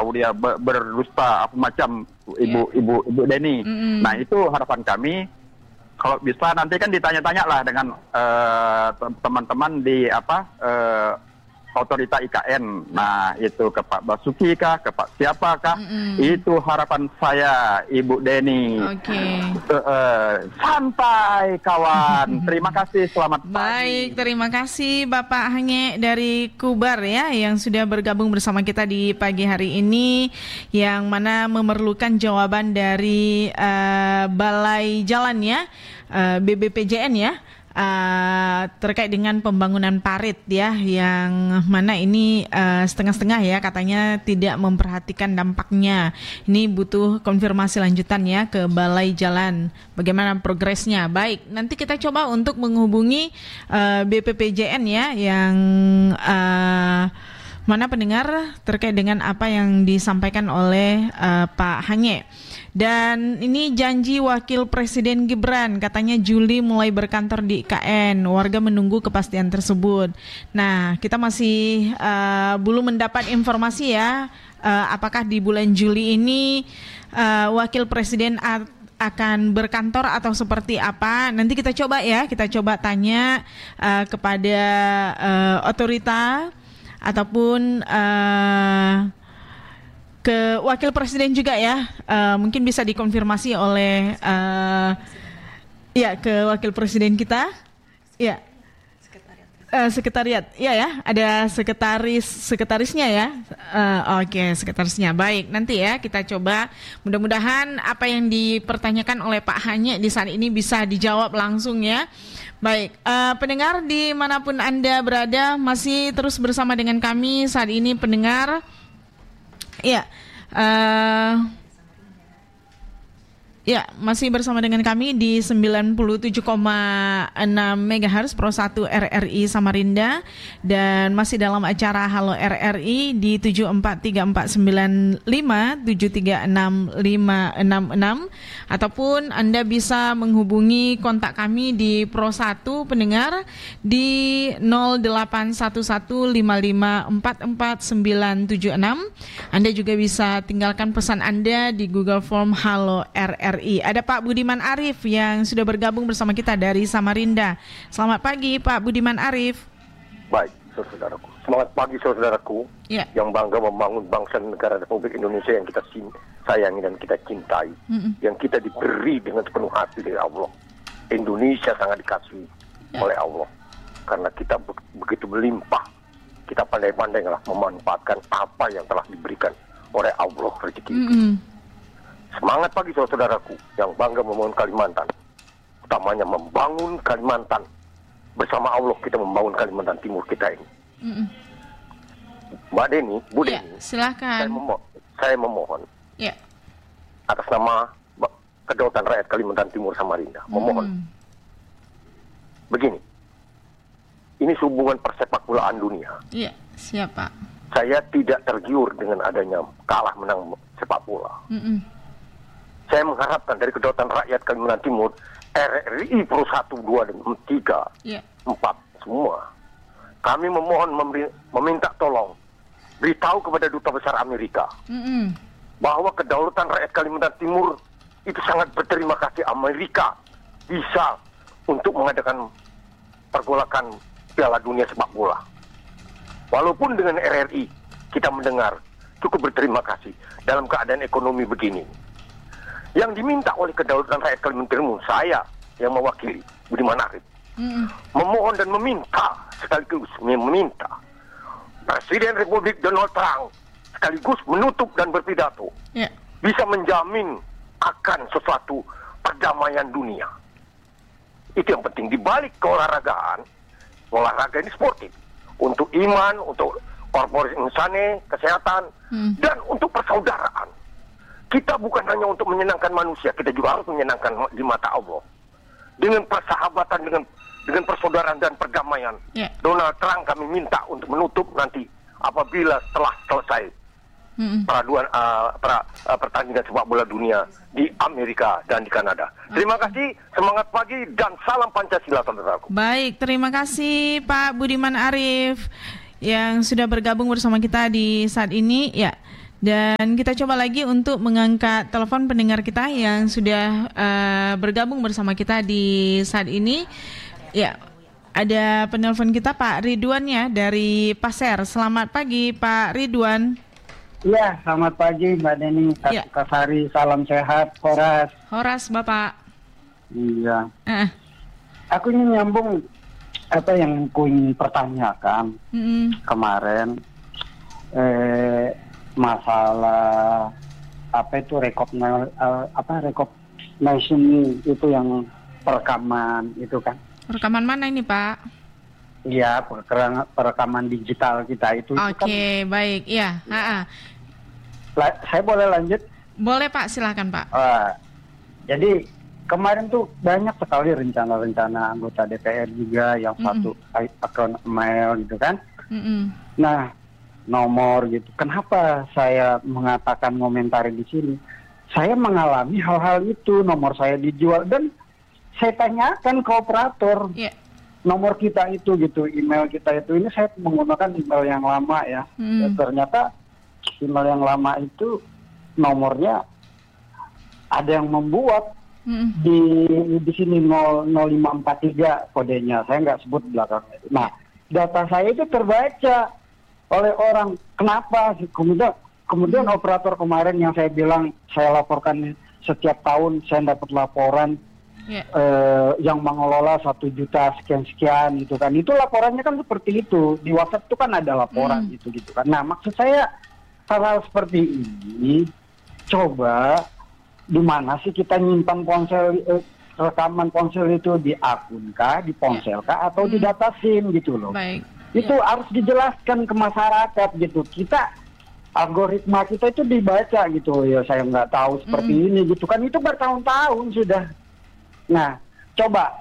tahu dia berdusta apa macam Ibu Deni. Nah, itu harapan kami kalau bisa nanti kan ditanya-tanya lah dengan teman-teman di otorita IKN. Nah, itu ke Pak Basuki kah, ke Pak siapakah? Itu harapan saya, Ibu Deni. Oke. Santai kawan. Terima kasih, selamat pagi. Baik, terima kasih Bapak Hange dari Kubar ya yang sudah bergabung bersama kita di pagi hari ini, yang mana memerlukan jawaban dari Balai Jalan ya, BBPJN ya. Terkait dengan pembangunan parit ya, yang mana ini setengah-setengah ya, katanya tidak memperhatikan dampaknya. Ini butuh konfirmasi lanjutan ya ke Balai Jalan bagaimana progresnya. Baik, nanti kita coba untuk menghubungi BPPJN ya, yang mana pendengar terkait dengan apa yang disampaikan oleh Pak Hange. Dan ini janji Wakil Presiden Gibran, katanya Juli mulai berkantor di IKN. Warga menunggu kepastian tersebut. Nah, kita masih belum mendapat informasi ya, apakah di bulan Juli ini Wakil Presiden akan berkantor atau seperti apa. Nanti kita coba ya, kita coba tanya kepada otorita ataupun ke Wakil Presiden juga ya, mungkin bisa dikonfirmasi oleh ke Wakil Presiden kita, ya, sekretariat, ya, ada sekretarisnya ya, oke, sekretarisnya. Baik, nanti ya kita coba, mudah-mudahan apa yang dipertanyakan oleh Pak Hange di saat ini bisa dijawab langsung ya. Baik, pendengar dimanapun Anda berada, masih terus bersama dengan kami saat ini pendengar. Masih bersama dengan kami di 97,6 MHz Pro 1 RRI Samarinda, dan masih dalam acara Halo RRI di 743495736566, ataupun Anda bisa menghubungi kontak kami di Pro 1 pendengar di 081155444976. Anda juga bisa tinggalkan pesan Anda di Google Form Halo RRI. Ada Pak Budiman Arif yang sudah bergabung bersama kita dari Samarinda. Selamat pagi Pak Budiman Arif. Baik, saudaraku. Selamat pagi saudaraku yang bangga membangun bangsa dan negara Republik Indonesia yang kita sayangi dan kita cintai, yang kita diberi dengan sepenuh hati dari Allah. Indonesia sangat dikasihi oleh Allah karena kita begitu melimpah. Kita pandai-pandai memanfaatkan apa yang telah diberikan oleh Allah rezeki itu. Semangat pagi saudaraku yang bangga membangun Kalimantan, utamanya membangun Kalimantan. Bersama Allah kita membangun Kalimantan Timur kita ini. Mbak Deni, Bu Deni, silakan. Saya memohon atas nama Kedaulatan Rakyat Kalimantan Timur Samarinda, memohon begini. Ini hubungan persepak bolaan dunia. Iya, siapa? Saya tidak tergiur dengan adanya kalah menang sepak bola. Saya mengharapkan dari Kedaulatan Rakyat Kalimantan Timur, RRI Pro 1, 2, dan 3, 4, semua. Kami memohon meminta tolong, beritahu kepada Duta Besar Amerika bahwa Kedaulatan Rakyat Kalimantan Timur itu sangat berterima kasih Amerika bisa untuk mengadakan pergolakan Piala Dunia Sepak Bola. Walaupun dengan RRI kita mendengar cukup berterima kasih dalam keadaan ekonomi begini. Yang diminta oleh Kedaulatan Rakyat Kalimantan Timur, saya yang mewakili Budiman Arif, memohon dan meminta sekaligus meminta Presiden Republik Donald Trump sekaligus menutup dan berpidato bisa menjamin akan sesuatu perdamaian dunia. Itu yang penting. Di balik keolahragaan, olahraga ini sportif untuk iman, untuk korporasi insani, kesehatan, dan untuk persaudaraan. Kita bukan hanya untuk menyenangkan manusia, kita juga harus menyenangkan di mata Allah. Dengan persahabatan, dengan persaudaraan dan perdamaian. Donald Trump kami minta untuk menutup nanti apabila telah selesai pertandingan sepak bola dunia di Amerika dan di Kanada. Terima kasih, semangat pagi dan salam Pancasila saudaraku. Baik, terima kasih Pak Budiman Arif yang sudah bergabung bersama kita di saat ini. Dan kita coba lagi untuk mengangkat telepon pendengar kita yang sudah bergabung bersama kita di saat ini. Ya, ada penelpon kita Pak Ridwan ya dari Pasir. Selamat pagi Pak Ridwan. Ya, selamat pagi Mbak Deni, Kak Sari, salam sehat, Horas. Horas Bapak. Iya. Aku ingin nyambung apa yang ku ingin pertanyakan kemarin. Masalah apa itu recognition itu yang perekaman itu kan. Perekaman mana ini Pak? Iya, perekaman digital kita itu. Oke, baik. Iya. Saya boleh lanjut? Boleh Pak, silakan Pak. Jadi kemarin tuh banyak sekali rencana-rencana anggota DPR juga yang satu akun email gitu kan. Nah, nomor gitu. Kenapa saya mengatakan komentari di sini? Saya mengalami hal-hal itu, nomor saya dijual dan saya tanyakan ke operator. Nomor kita itu gitu, email kita itu, ini saya menggunakan email yang lama ya. Dan ternyata email yang lama itu nomornya ada yang membuat di sini 0543 kodenya. Saya nggak sebut belakangnya. Nah, data saya itu terbaca oleh orang. Kenapa? Kemudian operator kemarin yang saya bilang saya laporkan setiap tahun saya dapat laporan yang mengelola 1 juta sekian gitu kan. Itu laporannya kan seperti itu. Di WhatsApp itu kan ada laporan gitu kan. Nah, maksud saya hal-hal seperti ini coba di mana sih kita nyimpan ponsel rekaman ponsel itu, di akun kah, di ponsel kah, atau di data SIM gitu loh. Baik. Itu harus dijelaskan ke masyarakat gitu. Kita algoritma kita itu dibaca gitu ya, saya nggak tahu seperti ini gitu kan, itu bertahun-tahun sudah. Nah, coba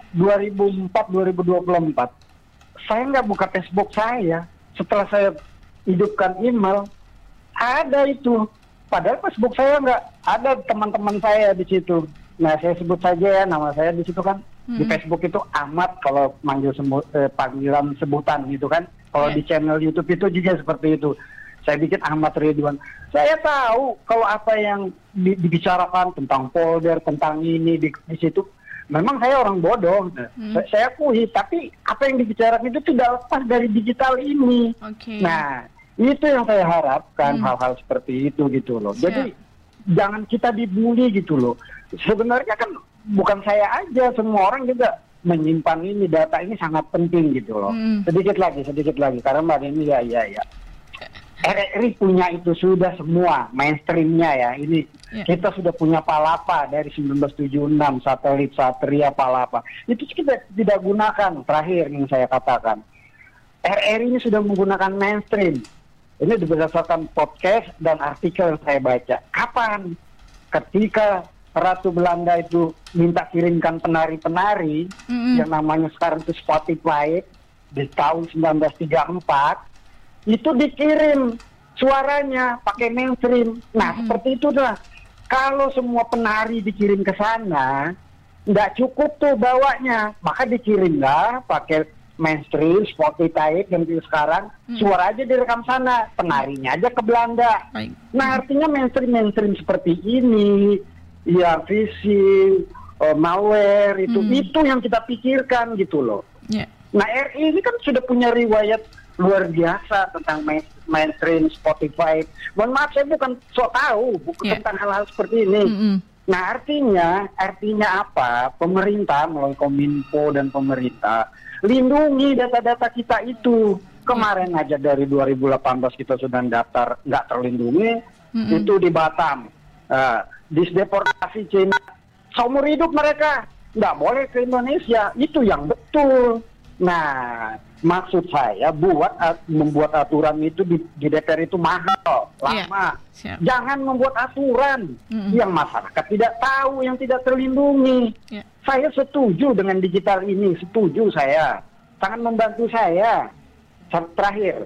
2024 saya nggak buka Facebook saya, setelah saya hidupkan email ada itu, padahal Facebook saya nggak ada teman-teman saya di situ. Nah, saya sebut saja ya nama saya di situ kan. Di Facebook itu Ahmad kalau manggil panggilan sebutan gitu kan. Kalau di channel YouTube itu juga seperti itu. Saya bikin Ahmad Ridwan. Saya tahu kalau apa yang dibicarakan tentang folder, tentang ini di situ. Memang saya orang bodoh. Saya akui, tapi apa yang dibicarakan itu tidak lepas dari digital ini. Nah, itu yang saya harapkan, hal-hal seperti itu gitu loh. Jadi jangan kita dibully gitu loh. Sebenarnya kan bukan saya aja, semua orang juga menyimpan ini, data ini sangat penting gitu loh. Sedikit lagi, karena Mbak ini ya. RRI punya itu sudah semua, mainstreamnya ya. Ini kita sudah punya Palapa dari 1976, satelit Satria Palapa. Itu kita tidak gunakan, terakhir yang saya katakan. RRI ini sudah menggunakan mainstream. Ini berdasarkan podcast dan artikel yang saya baca. Kapan? Ketika Ratu Belanda itu minta kirimkan penari-penari yang namanya sekarang itu Spotify di tahun 1934, itu dikirim suaranya pakai mainstream. Nah, seperti itu lah. Kalau semua penari dikirim ke sana, nggak cukup tuh bawanya, maka dikirimlah pakai mainstream, Spotify yang sekarang suara aja direkam sana, penarinya aja ke Belanda. Nah, artinya mainstream seperti ini. Ya, phishing, malware itu yang kita pikirkan gitu loh. Nah, RI ini kan sudah punya riwayat luar biasa tentang mainstream, Spotify. Mohon maaf, saya bukan sok tahu tentang hal-hal seperti ini. Nah, artinya apa? Pemerintah melalui Kominfo dan pemerintah lindungi data-data kita itu. Kemarin aja dari 2018 kita sudah daftar nggak terlindungi, itu di Batam. Disdeportasi Cina, seumur hidup mereka nggak boleh ke Indonesia, itu yang betul. Nah, maksud saya membuat aturan itu di DPR itu mahal, lama. Jangan membuat aturan yang masyarakat tidak tahu, yang tidak terlindungi. Saya setuju dengan digital ini, setuju saya, sangat membantu saya. Terakhir,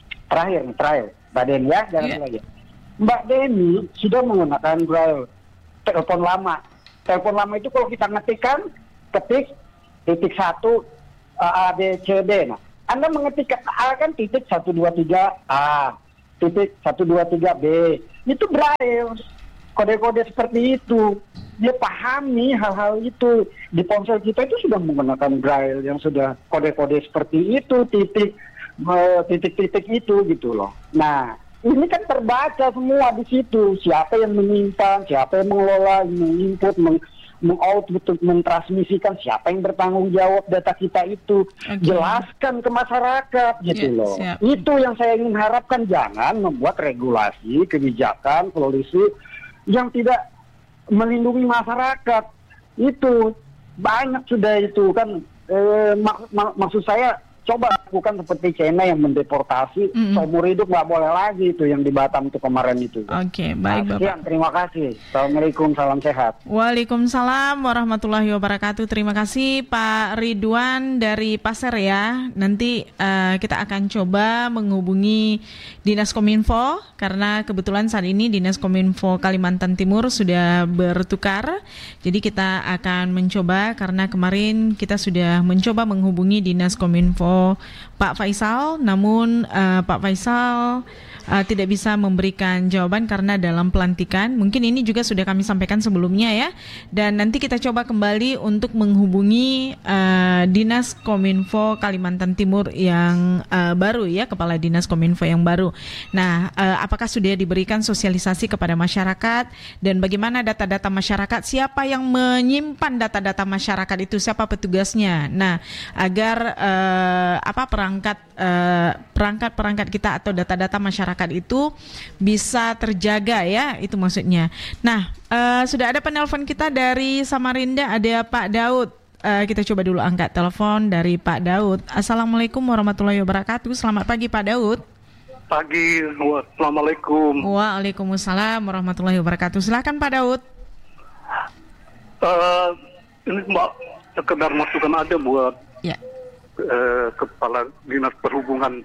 Mbak Deni ya, jangan lagi. Mbak Deni sudah menggunakan telepon lama. Telepon lama itu kalau kita ketik 1 A, B, C, D. Nah, Anda mengetik A kan titik 123 A, titik 123 B, itu braille, kode-kode seperti itu. Dia pahami hal-hal itu. Di ponsel kita itu sudah menggunakan braille yang sudah kode-kode seperti itu, titik-titik itu gitu loh. Nah, ini kan terbaca semua di situ. Siapa yang menyimpan, siapa yang mengelola, menginput, mengoutput, mentransmisikan, siapa yang bertanggung jawab data kita itu. Jelaskan ke masyarakat gitu loh. Siap. Itu yang saya ingin harapkan, jangan membuat regulasi, kebijakan, polisi yang tidak melindungi masyarakat. Itu banyak sudah itu kan. Maksud saya, coba lakukan seperti China yang mendeportasi seumur hidup, nggak boleh lagi itu yang di Batam itu kemarin itu. Oke, baik Bapak. Sekian, terima kasih. Assalamualaikum, salam sehat. Waalaikumsalam warahmatullahi wabarakatuh. Terima kasih Pak Ridwan dari Pasir ya. Nanti kita akan coba menghubungi Dinas Kominfo karena kebetulan saat ini Dinas Kominfo Kalimantan Timur sudah bertukar. Jadi kita akan mencoba karena kemarin kita sudah mencoba menghubungi Dinas Kominfo Pak Faisal, namun Pak Faisal tidak bisa memberikan jawaban karena dalam pelantikan. Mungkin ini juga sudah kami sampaikan sebelumnya ya. Dan nanti kita coba kembali untuk menghubungi Dinas Kominfo Kalimantan Timur yang baru ya, Kepala Dinas Kominfo yang baru. Nah, apakah sudah diberikan sosialisasi kepada masyarakat dan bagaimana data-data masyarakat, siapa yang menyimpan data-data masyarakat itu, siapa petugasnya. Nah, agar perangkat kita atau data-data masyarakat itu bisa terjaga ya, itu maksudnya. Nah, sudah ada penelpon kita dari Samarinda, ada Pak Daud. Kita coba dulu angkat telepon dari Pak Daud. Assalamualaikum warahmatullahi wabarakatuh. Selamat pagi Pak Daud. Pagi, Assalamualaikum. Waalaikumsalam warahmatullahi wabarakatuh. Silakan Pak Daud. Ini Mbak, sekedar masukan aja buat ya. Kepala Dinas Perhubungan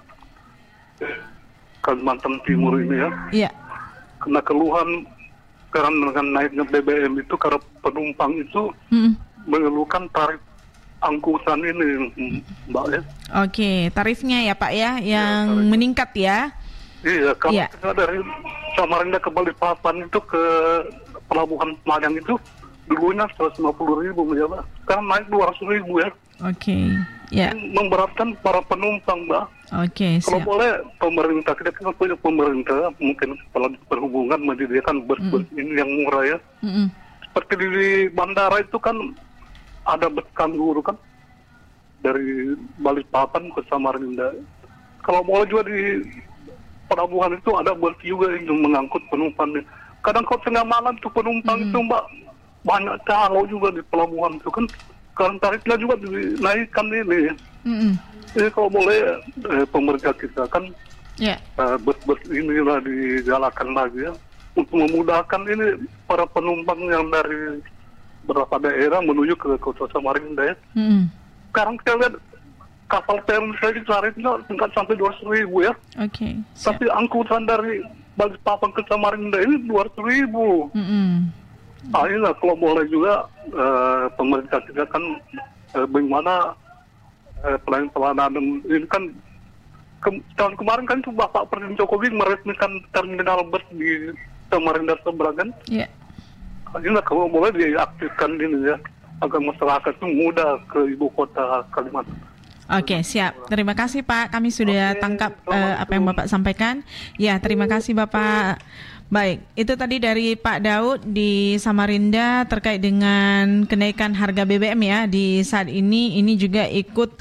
Kalimantan Timur ini ya. Iya. Karena keluhan karena dengan naiknya BBM itu, karena penumpang itu mengeluhkan tarif angkutan ini, Mbak ya. Oke, tarifnya ya Pak ya, yang meningkat ya. Iya, kalau kita dari Samarinda ke Balikpapan itu ke Pelabuhan Semayang itu dulunya 150.000 menjawab. Sekarang naik 200.000 ya. Oke. Ya. Memberatkan para penumpang, Mbak. Oke. Kalau boleh pemerintah, kita kan punya pemerintah, mungkin kepala perhubungan menyediakan bus-bus ini yang murah ya. Seperti di bandara itu kan ada bus kanguru kan dari Balikpapan ke Samarinda. Kalau boleh juga di pelabuhan itu ada bus juga yang mengangkut penumpang. Kadang kalau tengah malam tuh penumpang itu Mbak banyak calo juga di pelabuhan itu kan. Karena tarifnya juga dinaikkan ini. Jadi kalau boleh pemerintah kita kan bus-bus inilah digalakan lagi ya untuk memudahkan ini para penumpang yang dari beberapa daerah menuju ke kota Samarinda ya. Sekarang kita lihat kapal feri saja tarifnya tingkat sampai 200.000 ya. Oke. Tapi angkutan dari Balikpapan ke Samarinda ini 200.000. Inilah kalau boleh juga pemerintah kita kan bagaimana pelayanan ini kan tahun kemarin kan itu Bapak Presiden Jokowi meresmikan terminal bus di Samarinda seberang kan. Iya. Inilah kalau boleh diaktifkan ini ya agar masyarakat itu mudah ke ibu kota Kalimantan. Oke, siap. Terima kasih Pak. Kami sudah tangkap apa yang Bapak sampaikan. Ya, terima kasih Bapak. Baik, itu tadi dari Pak Daud di Samarinda terkait dengan kenaikan harga BBM ya di saat ini. Ini juga ikut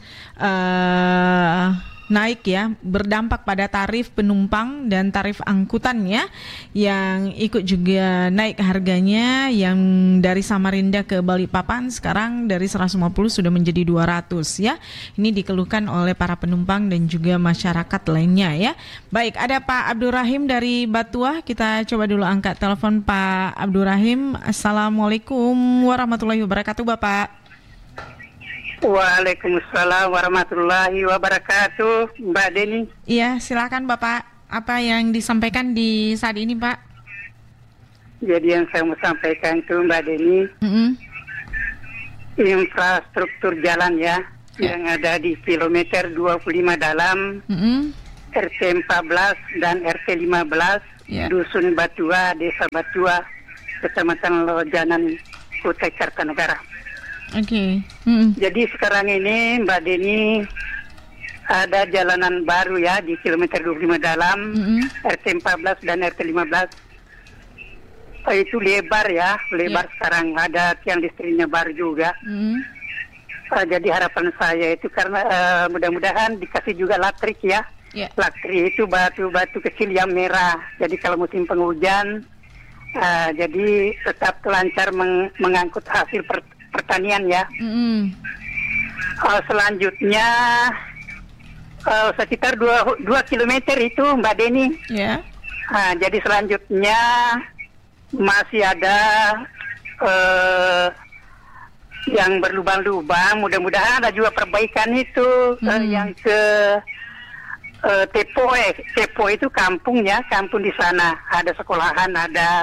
naik ya, berdampak pada tarif penumpang dan tarif angkutannya yang ikut juga naik harganya, yang dari Samarinda ke Balikpapan sekarang dari 150 sudah menjadi 200 ya. Ini dikeluhkan oleh para penumpang dan juga masyarakat lainnya ya. Baik, ada Pak Abdurrahim dari Batuah. Kita coba dulu angkat telepon Pak Abdurrahim. Assalamualaikum warahmatullahi wabarakatuh Bapak. Waalaikumsalam warahmatullahi wabarakatuh, Mbak Deni. Iya, silakan Bapak. Apa yang disampaikan di saat ini, Pak? Jadi yang saya mau sampaikan itu, Mbak Deni, infrastruktur jalan ya, yang ada di kilometer 25 dalam, RT 14 dan RT 15 Dusun Batua, Desa Batua, Kecamatan Lojanan, Kutai Kartanegara. Oke. Jadi sekarang ini Mbak Deni ada jalanan baru ya di kilometer 25 dalam, RT 14 dan RT 15. Itu lebar ya, lebar sekarang ada tiang listriknya baru juga. Jadi harapan saya itu karena mudah-mudahan dikasih juga latrik ya. Latrik itu batu-batu kecil yang merah. Jadi kalau musim penghujan, jadi tetap lancar mengangkut hasil pertanian ya. Selanjutnya sekitar 2 kilometer itu Mbak Deni. Jadi selanjutnya masih ada yang berlubang-lubang. Mudah-mudahan ada juga perbaikan itu. Yang ke Tepo itu kampung ya, kampung di sana ada sekolahan, ada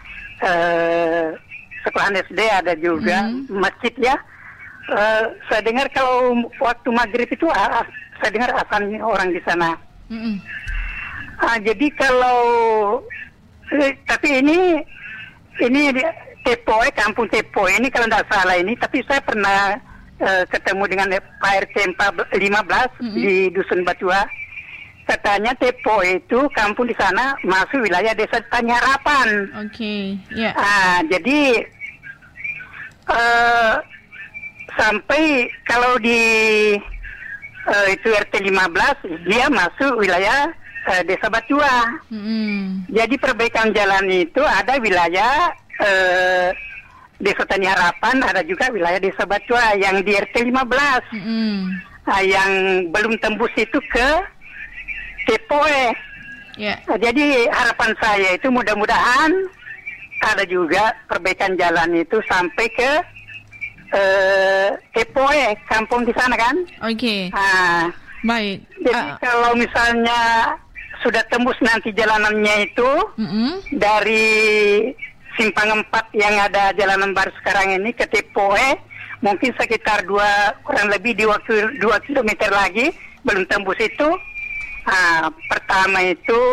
sekolahan SD, ada juga masjid ya. Saya dengar kalau waktu maghrib itu saya dengar azan orang di sana. Jadi kalau tapi ini Tepoe, kampung Tepoe ini kalau tidak salah ini, tapi saya pernah ketemu dengan Pak RT 15 di Dusun Batua. Katanya Tepoe itu kampung di sana masuk wilayah Desa Tani Harapan. Jadi sampai kalau di itu RT 15 dia masuk wilayah Desa Batua. Jadi perbaikan jalan itu ada wilayah Desa Tani Harapan, ada juga wilayah Desa Batua yang di RT 15. Yang belum tembus itu ke Tepoe. Jadi harapan saya itu mudah-mudahan ada juga perbaikan jalan itu sampai ke Tepoe, kampung di sana kan. Baik. Jadi kalau misalnya sudah tembus nanti jalanannya itu dari Simpang 4 yang ada jalanan baru sekarang ini ke Tepoe, mungkin sekitar kurang lebih 2 kilometer lagi belum tembus itu. Pertama itu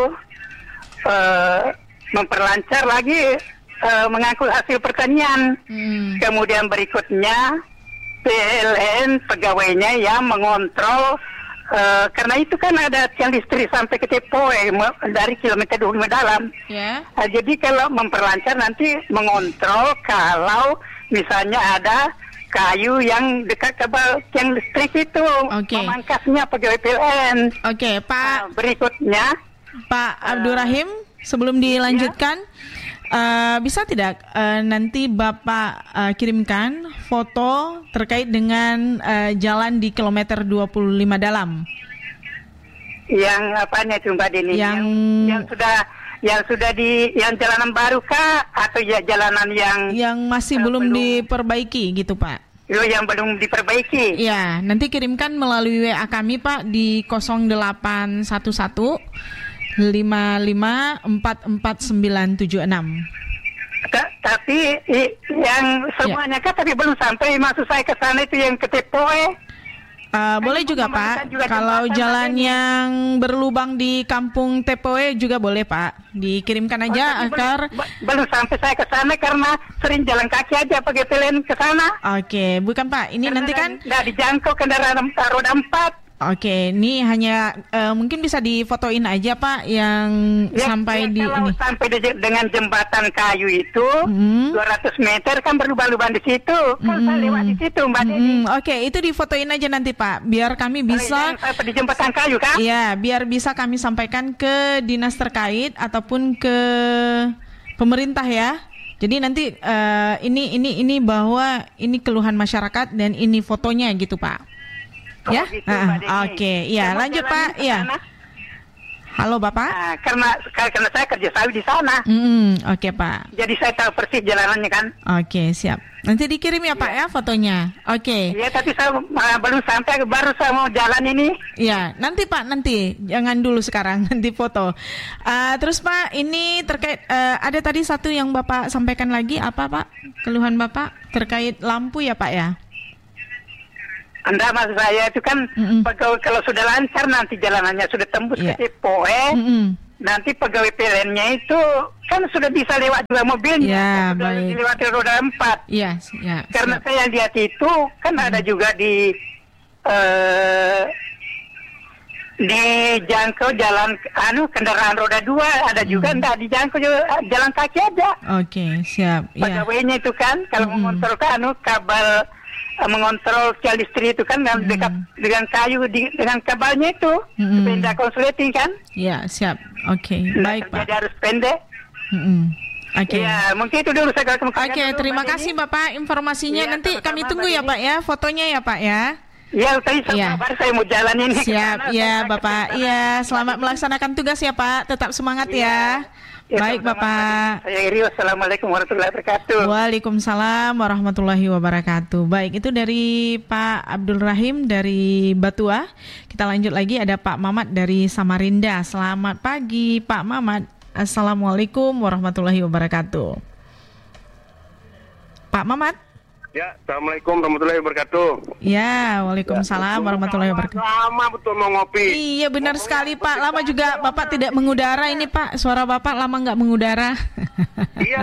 memperlancar lagi mengangkut hasil pertanian. Kemudian berikutnya PLN pegawainya yang mengontrol, karena itu kan ada tiang listrik sampai ke Tepoe dari kilometer 25 dalam. Jadi kalau memperlancar nanti mengontrol kalau misalnya ada kayu yang dekat ke tiang listrik itu, memangkasnya pegawai PLN. Pak. Berikutnya, Pak Abdurrahim, sebelum dilanjutkan, bisa tidak nanti Bapak kirimkan foto terkait dengan jalan di kilometer 25 dalam? Yang apanya itu Mbak Deni? Yang sudah yang jalanan baru kah atau ya jalanan yang masih belum diperbaiki gitu Pak? Yang belum diperbaiki. Ya, nanti kirimkan melalui WA kami Pak di 0811 55444976. Tapi yang semuanya kan tapi belum sampai, maksud saya ke sana itu yang ke Tepoe. Boleh juga Pak, kalau jalan yang berlubang di kampung Tepoe juga boleh Pak, dikirimkan aja agar belum sampai saya ke sana karena sering jalan kaki aja pakai PLN ke sana. Bukan Pak, ini karena nanti kan nggak dijangkau kendaraan roda 4. Ini hanya mungkin bisa difotoin aja Pak yang sampai di ini. Sampai dengan jembatan kayu itu 200 meter kan berlubang-lubang di situ. Kan saya lewat di situ Mbak Deni. Itu difotoin aja nanti Pak, biar kami bisa di jembatan kayu kan? Iya, biar bisa kami sampaikan ke dinas terkait ataupun ke pemerintah ya. Jadi nanti ini bahwa ini keluhan masyarakat dan ini fotonya gitu Pak. Ya, lanjut Pak. Ya, halo Bapak. Karena saya kerja sawit di sana. Pak. Jadi saya tahu persis jalanannya kan. Siap. Nanti dikirim ya Pak ya fotonya. Iya, tapi saya belum sampai, baru saya mau jalan ini. Ya, nanti Pak, jangan dulu sekarang, nanti foto. Terus Pak, ini terkait ada tadi satu yang Bapak sampaikan lagi, apa Pak? Keluhan Bapak terkait lampu ya Pak ya? Anda maksud saya itu kan kalau sudah lancar nanti jalanannya sudah tembus ke Tepoe, nanti pegawai PLN-nya itu kan sudah bisa lewat juga mobilnya, ya, sudah baik. dilewati roda 4. Iya, ya. Karena saya lihat itu kan ada juga di dijangkau jalan kendaraan roda 2, ada juga enggak dijangkau jalan kaki aja. Oke, siap. Ya. Pegawainya itu kan kalau mengontrol kabel mengontrol tiang listrik itu kan dekat dengan kayu dengan kabelnya itu benda konsleting kan? Ya, siap. Oke, baik Pak. Jadi harus pendek. Oke. Ya, mungkin itu dulu saya kemukakan. Oke, terima kasih Bapak informasinya. Ya, Nanti sama-sama, kami tunggu Mbak ya Pak ya, fotonya ya Pak ya. Ya, tadi saya mau jalan ini. Siap, ya Bapak. Iya, selamat melaksanakan tugas ya Pak. Tetap semangat ya. Baik Bapak. Saya Iri, wassalamualaikum warahmatullahi wabarakatuh. Waalaikumsalam warahmatullahi wabarakatuh. Baik, itu dari Pak Abdul Rahim dari Batua. Kita lanjut lagi, ada Pak Mamat dari Samarinda. Selamat pagi Pak Mamat. Assalamualaikum warahmatullahi wabarakatuh. Pak Mamat. Ya, assalamualaikum warahmatullahi wabarakatuh. Ya, waalaikumsalam warahmatullahi wabarakatuh. Lama betul mau ngopi. Iya benar sekali Pak. Lama juga Bapak tidak mengudara ini Pak. Suara Bapak lama nggak mengudara. Iya,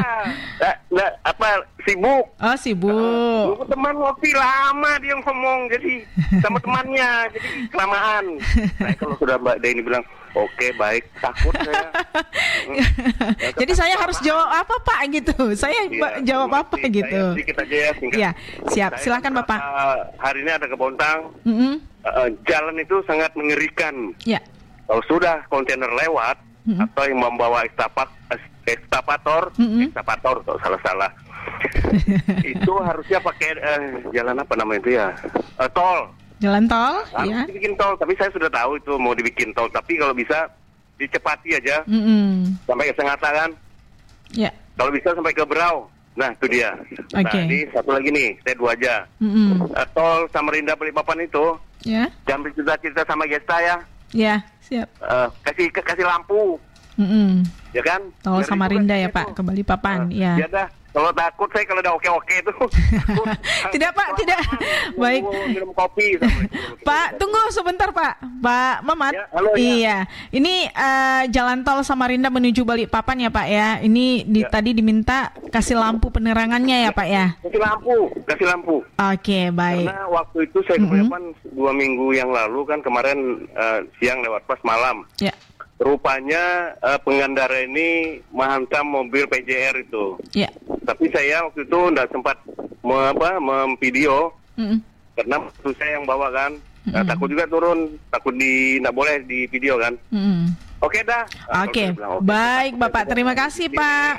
sibuk. Oh sibuk. Teman ngopi lama dia ngomong, jadi sama temannya, jadi kelamaan. Nah, kalau sudah Mbak Deni bilang, oke, baik, takut saya. Jadi saya harus jawab apa Pak gitu? Saya jawab apa gitu? Sedikit aja ya, singkat. Iya, siap. Silakan Bapak. Hari ini ada ke Bontang. Jalan itu sangat mengerikan. Ya. Kalau sudah kontainer lewat atau yang membawa ekskavator, kalau salah-salah. Itu harusnya pakai jalan apa namanya itu ya? Tol. Jalan tol, ya. Dibikin tol, tapi saya sudah tahu itu mau dibikin tol. Tapi kalau bisa dicepati aja sampai ke Sengata kan. Ya. Kalau bisa sampai ke Berau. Nah itu dia. Nah ini satu lagi nih, saya 2 aja. Tol Samarinda Balikpapan itu. Ya. Jangan cerita sama Gesta ya. Ya, siap. Kasih lampu. Ya kan? Tol Samarinda ya Pak, ke Balikpapan. Ya. Ya dah. Kalau takut saya kalau udah oke-oke itu. Tidak Pak, tidak. Baik. Minum kopi. Pak, tunggu sebentar Pak. Pak Mamat. Ya, halo, iya. Ini jalan tol Samarinda menuju Balikpapan ya Pak ya. Ini tadi diminta kasih lampu penerangannya ya Pak ya. Kasih lampu. Oke, baik. Karena waktu itu saya ke Balikpapan 2 minggu yang lalu kan, kemarin siang lewat pas malam. Ya. Rupanya pengendara ini menghantam mobil PJR itu. Ya. Tapi saya waktu itu tidak sempat memvideo karena waktu saya yang bawa kan. Takut juga turun, takut tidak boleh di video kan. Oke dah. Oke, baik Bapak, terima kasih Pak.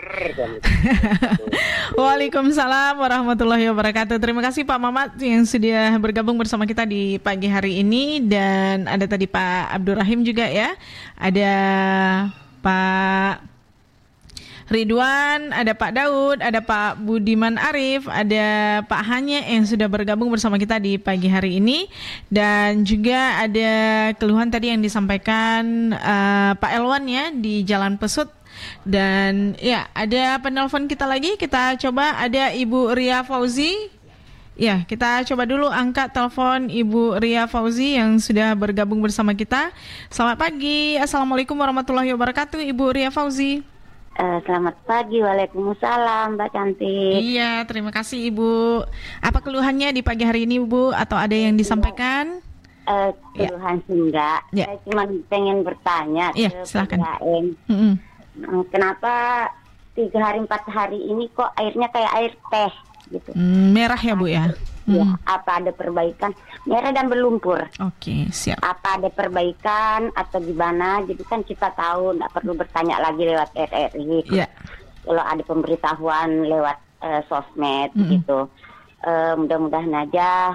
Waalaikumsalam warahmatullahi wabarakatuh. Terima kasih Pak Mamat yang sudah bergabung bersama kita di pagi hari ini. Dan ada tadi Pak Abdul Rahim juga ya. Ada Pak Ridwan, ada Pak Daud, ada Pak Budiman Arif, ada Pak Hanye yang sudah bergabung bersama kita di pagi hari ini. Dan juga ada keluhan tadi yang disampaikan Pak Elwan ya di Jalan Pesut. Dan ya ada penelpon kita lagi, kita coba ada Ibu Ria Fauzi. Ya, kita coba dulu angkat telepon Ibu Ria Fauzi yang sudah bergabung bersama kita. Selamat pagi, Assalamualaikum warahmatullahi wabarakatuh Ibu Ria Fauzi. Selamat pagi, waalaikumsalam Mbak Cantik. Iya, terima kasih Ibu. Apa keluhannya di pagi hari ini Ibu? Atau ada yang disampaikan? Keluhan sih enggak. Saya cuma pengen bertanya ke silakan. Kenapa 3 hari 4 hari ini kok airnya kayak air teh gitu? Merah ya Bu ya? Ya, apa ada perbaikan? Merah dan berlumpur. Oke, siap. Apa ada perbaikan atau gimana? Jadi kan kita tahu, nggak perlu bertanya lagi lewat RRI. Yeah. Kalau ada pemberitahuan lewat sosmed gitu. Mudah-mudahan aja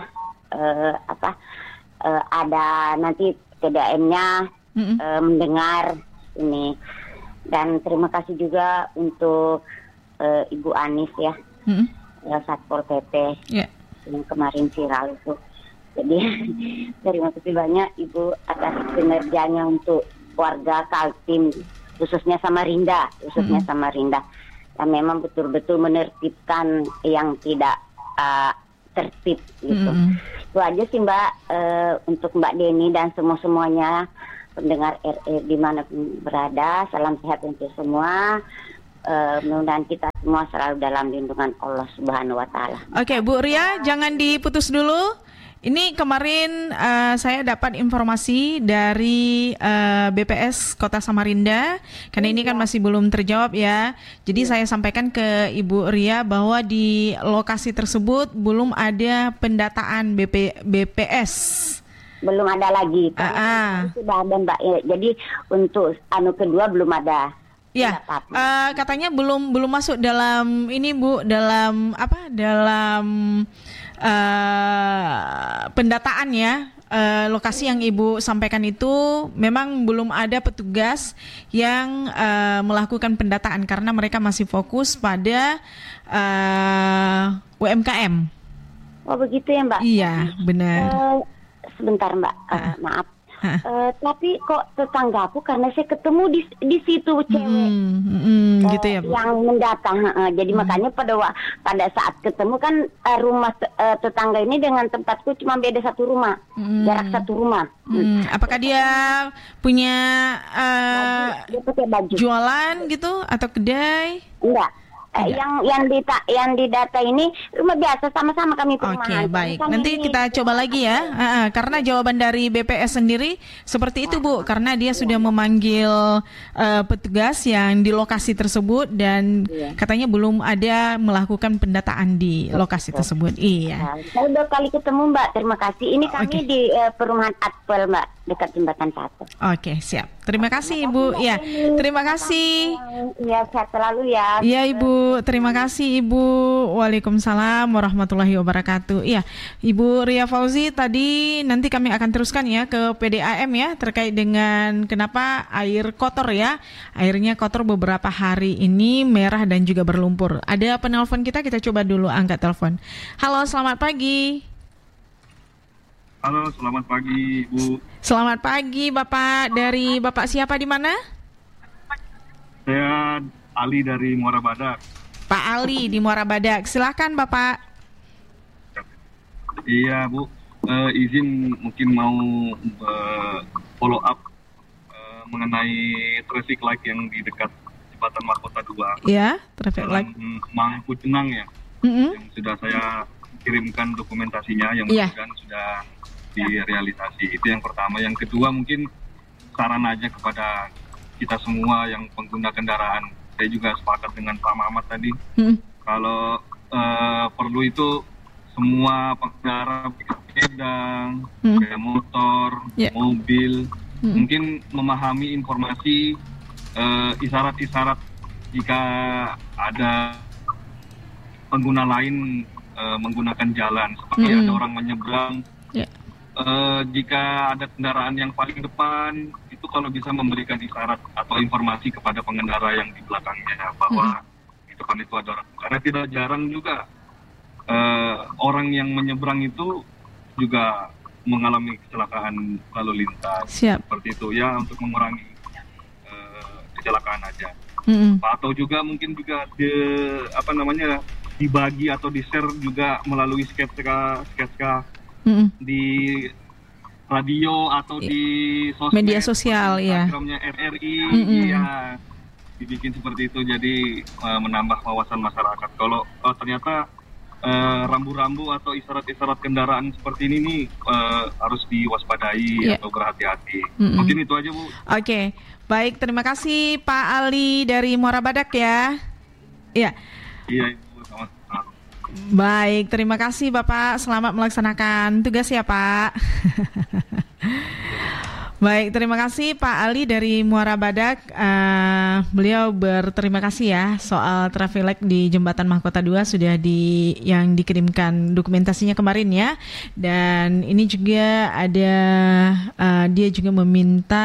ada nanti TDM-nya mendengar ini. Dan terima kasih juga untuk Ibu Anis ya, Satpol PP. Yeah. Yang kemarin viral itu. Jadi terima kasih banyak Ibu atas kinerjanya untuk warga Kaltim, khususnya Samarinda, yang memang betul-betul menertibkan yang tidak tertib gitu. Itu aja sih Mbak, untuk Mbak Deni dan semuanya pendengar RRI dimanapun berada. Salam sehat untuk semua. Mudah-mudahan kita semua selalu dalam lindungan Allah Subhanahu Wa Taala. Oke, Bu Ria, jangan diputus dulu. Ini kemarin saya dapat informasi dari BPS Kota Samarinda, karena ini kan masih belum terjawab ya. Jadi saya sampaikan ke Ibu Ria bahwa di lokasi tersebut belum ada pendataan BPS. Belum ada lagi. Sudah ada Mbak. Jadi untuk kedua belum ada. Ya, katanya belum masuk dalam ini Bu, dalam pendataan ya. Lokasi yang Ibu sampaikan itu memang belum ada petugas yang melakukan pendataan karena mereka masih fokus pada UMKM. Oh begitu ya Mbak? Iya, benar. Sebentar Mbak, maaf. Tapi kok tetanggaku karena saya ketemu di situ cewek gitu ya, Bu? Yang mendatang, jadi makanya pada saat ketemu kan rumah tetangga ini dengan tempatku cuma beda satu rumah, jarak satu rumah. Apakah dia punya dia pakai baju jualan gitu atau kedai? Enggak. Yang di data ini rumah biasa sama-sama kami perumahan. Oke, baik. Nanti kita coba lagi ya. Karena jawaban dari BPS sendiri seperti itu Bu, karena dia sudah memanggil petugas yang di lokasi tersebut dan katanya belum ada melakukan pendataan di lokasi tersebut. Iya. Saya udah kali ketemu Mbak. Terima kasih. Ini kami di perumahan Atpel Mbak, dekat jembatan 1. Oke, siap. Terima kasih Ibu. Ya, terima kasih. Iya, sehat selalu ya. Iya Ibu, terima kasih Ibu. Waalaikumsalam warahmatullahi wabarakatuh. Iya, Ibu Ria Fauzi tadi nanti kami akan teruskan ya ke PDAM ya terkait dengan kenapa air kotor ya. Airnya kotor beberapa hari ini, merah dan juga berlumpur. Ada penelpon kita coba dulu angkat telepon. Halo, selamat pagi. Halo, selamat pagi, Bu. Selamat pagi, Bapak. Dari Bapak siapa di mana? Saya Ali dari Muara Badak. Pak Ali di Muara Badak. Silakan, Bapak. Iya, Bu. Izin mungkin mau follow up mengenai traffic light yang di dekat jembatan Mahkota 2. Iya, traffic light. Mangku Cenang ya. Yang sudah saya kirimkan dokumentasinya yang mudah-mudahan sudah direalisasi. Itu yang pertama. Yang kedua mungkin saran aja kepada kita semua yang pengguna kendaraan. Saya juga sepakat dengan Pak Mamat tadi. Kalau perlu itu semua pengendara sepeda, sepeda motor, mobil, mungkin memahami informasi isyarat-isyarat jika ada pengguna lain menggunakan jalan. Seperti ada orang menyeberang. Jika ada kendaraan yang paling depan, itu kalau bisa memberikan isyarat atau informasi kepada pengendara yang di belakangnya bahwa di depan itu ada orang. Karena tidak jarang juga orang yang menyeberang itu juga mengalami kecelakaan lalu lintas. Seperti itu ya, untuk mengurangi kecelakaan aja. Atau juga mungkin juga dibagi atau di-share juga melalui sketsa di radio atau di sosmed, media sosial ya. Instagramnya RRI ya, dibikin seperti itu jadi menambah wawasan masyarakat. Kalau ternyata rambu-rambu atau isyarat-isyarat kendaraan seperti ini nih harus diwaspadai atau berhati-hati. Mungkin itu aja Bu. Oke, baik, terima kasih Pak Ali dari Muara Badak ya. Iya. Iya Ibu, selamat. Baik, terima kasih Bapak. Selamat melaksanakan tugas ya Pak. Baik, terima kasih Pak Ali dari Muara Badak. Beliau berterima kasih ya soal traffic light di Jembatan Mahkota 2 sudah yang dikirimkan dokumentasinya kemarin ya. Dan ini juga ada dia juga meminta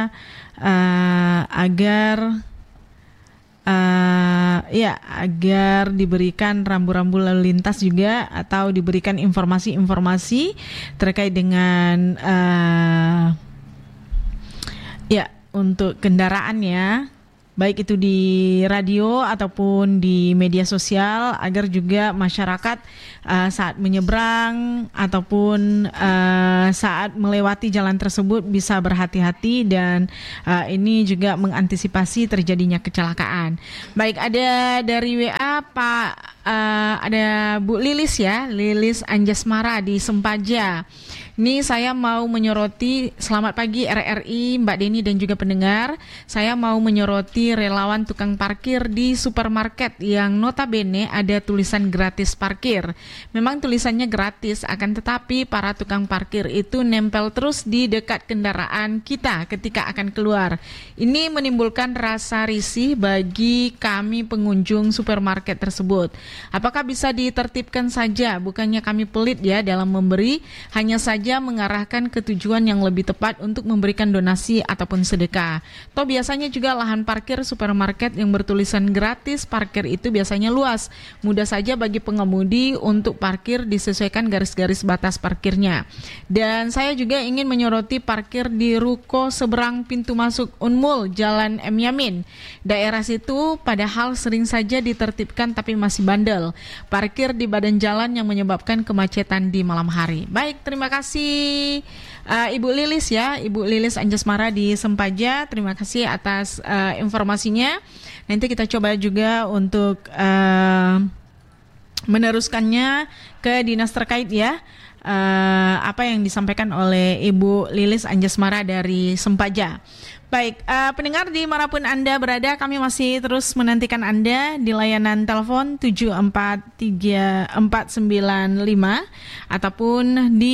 agar diberikan rambu-rambu lalu lintas juga atau diberikan informasi-informasi terkait dengan untuk kendaraan ya, baik itu di radio ataupun di media sosial, agar juga masyarakat saat menyeberang ataupun saat melewati jalan tersebut bisa berhati-hati dan ini juga mengantisipasi terjadinya kecelakaan. Baik, ada dari WA Pak, ada Bu Lilis ya, Lilis Anjasmara di Sempaja. Ini saya mau menyoroti, selamat pagi RRI, Mbak Deni dan juga pendengar. Saya mau menyoroti relawan tukang parkir di supermarket yang notabene ada tulisan gratis parkir. Memang tulisannya gratis, akan tetapi para tukang parkir itu nempel terus di dekat kendaraan kita ketika akan keluar. Ini menimbulkan rasa risih bagi kami pengunjung supermarket tersebut. Apakah bisa ditertibkan saja? Bukannya kami pelit ya dalam memberi, hanya saja mengarahkan ke tujuan yang lebih tepat untuk memberikan donasi ataupun sedekah. Toh biasanya juga lahan parkir supermarket yang bertulisan gratis parkir itu biasanya luas. Mudah saja bagi pengemudi untuk parkir disesuaikan garis-garis batas parkirnya. Dan saya juga ingin menyoroti parkir di ruko seberang pintu masuk Unmul, Jalan M. Yamin. Daerah situ padahal sering saja ditertibkan tapi masih bandel. Parkir di badan jalan yang menyebabkan kemacetan di malam hari. Baik, terima kasih Ibu Lilis ya, Ibu Lilis Anjasmara di Sempaja. Terima kasih atas informasinya. Nanti kita coba juga untuk meneruskannya ke dinas terkait ya. Apa yang disampaikan oleh Ibu Lilis Anjasmara dari Sempaja. Baik, pendengar dimanapun Anda berada, kami masih terus menantikan Anda di layanan telepon 743-495 ataupun di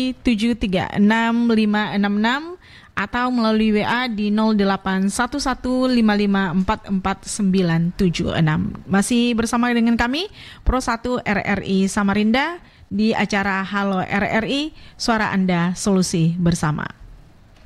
736-5566 atau melalui WA di 0811554496. Masih bersama dengan kami, Pro 1 RRI Samarinda di acara Halo RRI, Suara Anda, Solusi Bersama.